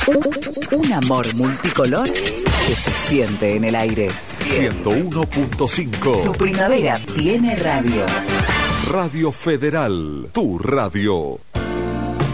Un amor multicolor que se siente en el aire. 101.5. Tu primavera tiene radio. Radio Federal, tu radio.